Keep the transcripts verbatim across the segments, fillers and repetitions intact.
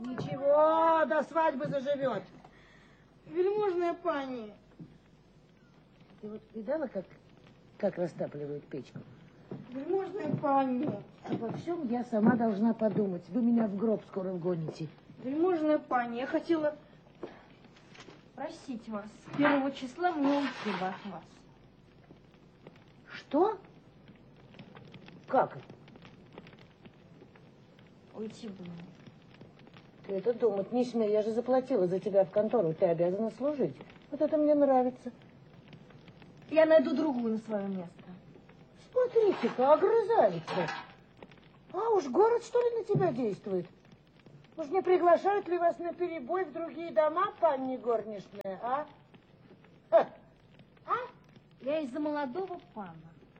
Ничего, до свадьбы заживет. Вельможная пани. Ты вот видала, как, как растапливают печку? Вельможная пани. Обо всем я сама должна подумать. Вы меня в гроб скоро вгоните. Вельможная пани, я хотела просить вас с первого числа мне уйти бы от вас. Что? Как? Уйти бы мне. Ты это думать не смей. Я же заплатила за тебя в контору. Ты обязана служить. Вот это мне нравится. Я найду другую на свое место. Смотрите-ка, огрызается. А уж город, что ли, на тебя действует? Уж не приглашают ли вас на перебой в другие дома, панни горничная, а? Ха. А? Я из-за молодого пана.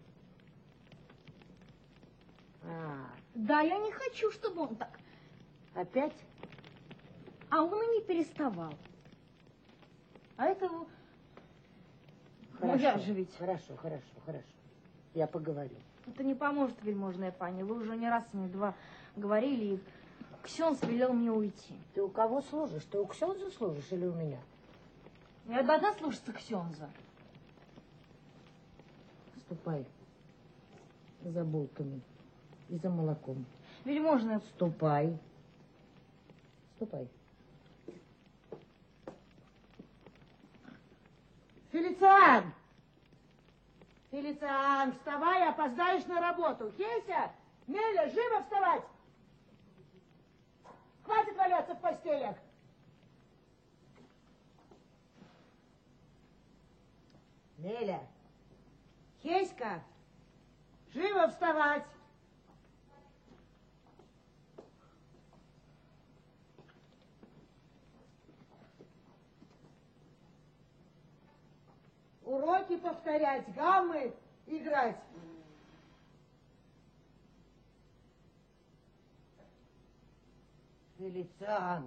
А. Да, я не хочу, чтобы он так. Опять? А он и не переставал. А это... Хорошо, ну, я же ведь... Хорошо, хорошо, хорошо. Я поговорю. Это не поможет, вельможная пани. Вы уже не раз мне два говорили, и Ксенз велел мне уйти. Ты у кого служишь? Ты у Ксенза служишь или у меня? Я должна слушаться Ксенза. Ступай за булками и за молоком. Вельможная... Ступай. Ступай. Фелициан! Фелициан, вставай, опоздаешь на работу. Хеся, Меля, живо вставать! Хватит валяться в постелях. Меля, Хеська, живо вставать! Уроки повторять, гаммы играть. Фелициан,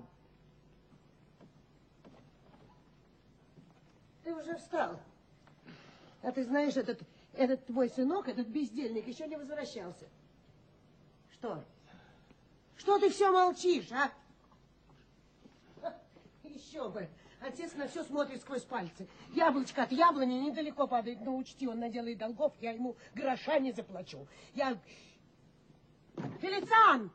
ты уже встал. А ты знаешь, этот, этот твой сынок, этот бездельник, еще не возвращался. Что? Что ты все молчишь, а? Еще бы. Отец на все смотрит сквозь пальцы. Яблочко от яблони недалеко падает, но учти, он наделает долгов, я ему гроша не заплачу. Я... Фелициан!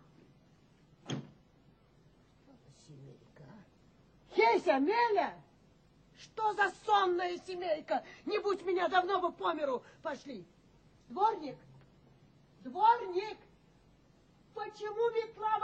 Семейка. Хеся, Меля! Что за сонная семейка? Не будь меня, давно бы по миру пошли. Дворник! Дворник! Почему метла